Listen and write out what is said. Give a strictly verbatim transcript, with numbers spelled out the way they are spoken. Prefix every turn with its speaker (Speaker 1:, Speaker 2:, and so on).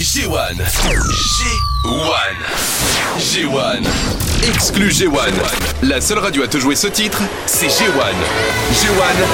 Speaker 1: G un. G un. G un. Exclu G un. La seule radio à te jouer ce titre, c'est G un. G un.